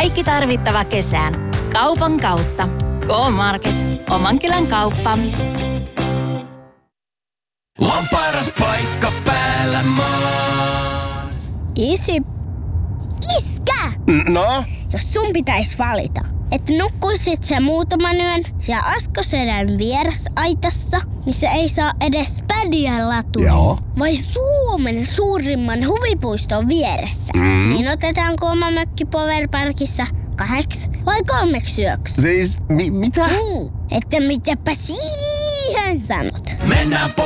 Kaikki tarvittava kesään. Kaupan kautta. K-Market. Oman kylän kauppa. On paras paikka päällä maan. Isi. Iskä! No? Jos sun pitäis valita, että nukkuisit sä muutaman yön siellä Askosedän vierasaitassa, missä ei saa edes pädiä latuja. Joo. Vai Suomen suurimman huvipuiston vieressä. Niin otetaanko oma mökki Powerparkissa 2 vai 3 yöksi? Siis, mitä? Niin, että mitäpä siihen sanot? Mennään